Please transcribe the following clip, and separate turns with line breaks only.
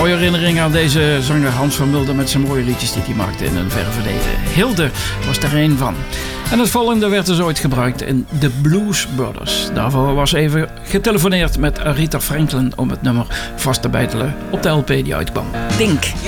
Mooie herinnering aan deze zanger Hans van Mulder met zijn mooie liedjes die hij maakte in een verre verleden. Hilde was er een van. En het volgende werd dus ooit gebruikt in The Blues Brothers. Daarvoor was even getelefoneerd met Aretha Franklin om het nummer vast te beitelen op de LP die uitkwam. Dink.